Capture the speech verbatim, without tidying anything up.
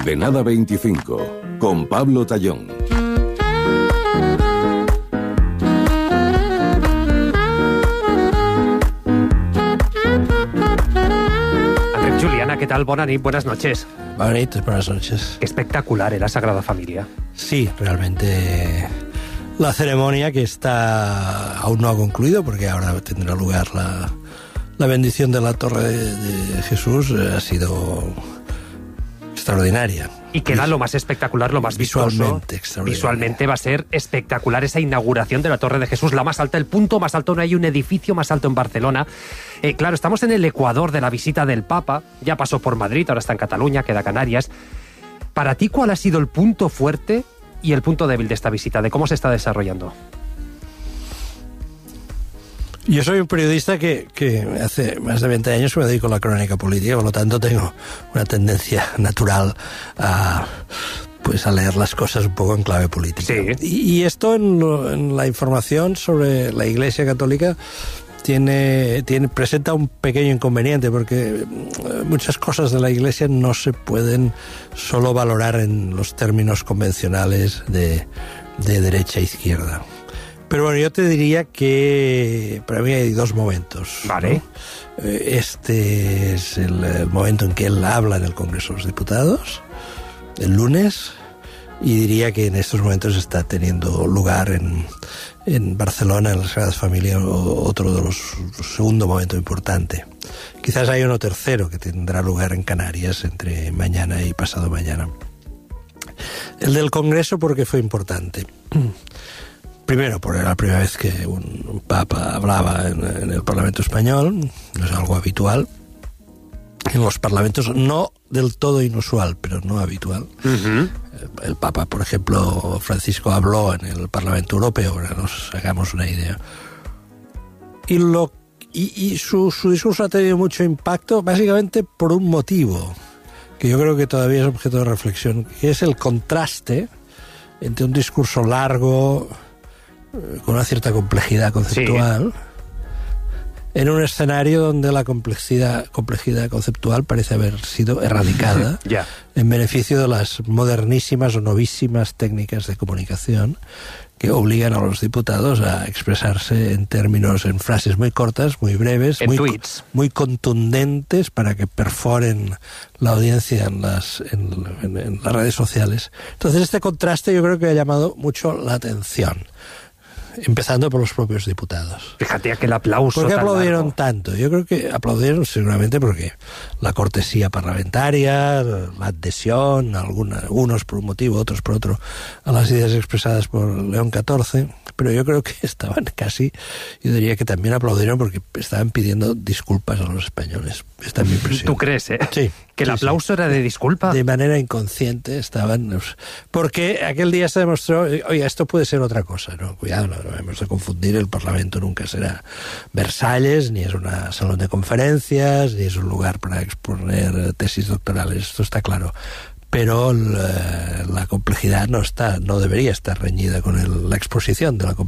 Coordenada veinticinco, con Pablo Tallón. Juliana, ¿qué tal? Bona nit, buenas noches. Buenas noches, buenas noches. Qué espectacular, ¿eh? La Sagrada Familia. Sí, realmente la ceremonia, que está aún no ha concluido, porque ahora tendrá lugar la, la bendición de la Torre de, de Jesús, ha sido extraordinaria. Y queda lo más espectacular, lo más visualmente vistoso. Visualmente va a ser espectacular esa inauguración de la Torre de Jesús, la más alta, el punto más alto, no hay un edificio más alto en Barcelona. Eh, claro, estamos en el ecuador de la visita del Papa, ya pasó por Madrid, ahora está en Cataluña, queda Canarias. Para ti, ¿cuál ha sido el punto fuerte y el punto débil de esta visita, de cómo se está desarrollando? Yo soy un periodista que, que hace más de veinte años me dedico a la crónica política, por lo tanto tengo una tendencia natural a, pues, a leer las cosas un poco en clave política. Sí. Y, y esto en, en la información sobre la Iglesia Católica tiene, tiene, presenta un pequeño inconveniente, porque muchas cosas de la Iglesia no se pueden solo valorar en los términos convencionales de, de derecha e izquierda. Pero bueno, yo te diría que para mí hay dos momentos. Vale. ¿no? Este es el, el momento en que él habla en el Congreso de los Diputados, el lunes, y diría que en estos momentos está teniendo lugar en, en Barcelona, en la Sagrada Familia, otro de los segundo momento importante. Quizás hay uno tercero que tendrá lugar en Canarias entre mañana y pasado mañana. El del Congreso, porque fue importante. Primero, porque era la primera vez que un, un papa hablaba en, en el Parlamento español, no es algo habitual. En los parlamentos, no del todo inusual, pero no habitual. Uh-huh. El, el papa, por ejemplo, Francisco, habló en el Parlamento Europeo, para que nos hagamos una idea. Y, lo, y, y su, su discurso ha tenido mucho impacto, básicamente por un motivo, que yo creo que todavía es objeto de reflexión, que es el contraste entre un discurso largo, con una cierta complejidad conceptual, sí, en un escenario donde la complejidad, complejidad conceptual parece haber sido erradicada yeah. en beneficio de las modernísimas o novísimas técnicas de comunicación que obligan a los diputados a expresarse en términos, en frases muy cortas, muy breves, en muy, tweets, muy contundentes, para que perforen la audiencia en las, en, en, en las redes sociales. Entonces este contraste yo creo que ha llamado mucho la atención, empezando por los propios diputados. Fíjate aquel aplauso. ¿Por qué tan aplaudieron largo? tanto? Yo creo que aplaudieron seguramente porque la cortesía parlamentaria, la adhesión, alguna, unos por un motivo, otros por otro, a las ideas expresadas por León catorce, pero yo creo que estaban casi, yo diría que también aplaudieron porque estaban pidiendo disculpas a los españoles. Esta es mi impresión. ¿Tú crees, eh? Sí. ¿Que el sí, aplauso sí. era de disculpa? De manera inconsciente estaban... Porque aquel día se demostró, oye, esto puede ser otra cosa, ¿no? Cuidado, no, no hemos de confundir, el Parlamento nunca será Versalles, ni es un salón de conferencias, ni es un lugar para exponer tesis doctorales, esto está claro. Pero la, la complejidad no está, no debería estar reñida con el, la exposición de la complejidad.